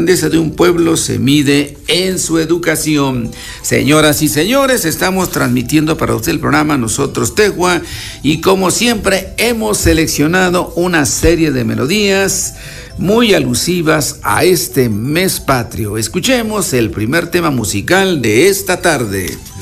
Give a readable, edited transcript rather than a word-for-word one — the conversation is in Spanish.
grandeza de un pueblo se mide en su educación. Señoras y señores, estamos transmitiendo para usted el programa Nosotros Tehua y como siempre hemos seleccionado una serie de melodías muy alusivas a este mes patrio. Escuchemos el primer tema musical de esta tarde.